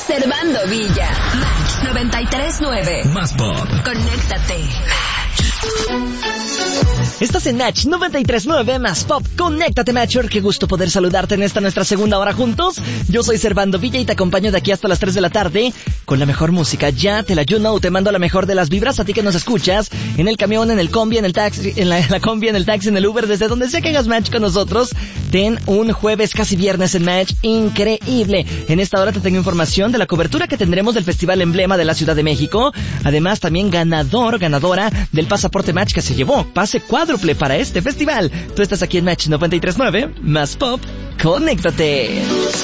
Servando Villa. Match 93.9. Más pop. Conéctate. Estás en Match 93.9 más pop. Conéctate, Matcher. Qué gusto poder saludarte en esta nuestra segunda hora juntos. Yo soy Servando Villa y te acompaño de aquí hasta las 3 de la tarde con la mejor música. Ya te la te mando la mejor de las vibras a ti que nos escuchas en el camión, en el combi, en el taxi, en la combi, en el taxi, en el Uber, desde donde sea que hagas Match con nosotros. Ten un jueves casi viernes en Match increíble. En esta hora te tengo información de la cobertura que tendremos del Festival Emblema de la Ciudad de México. Además, también ganadora del pasaporte Match que se llevó pase cuádruple para este festival. Tú estás aquí en Match 93.9 más pop. Conéctate.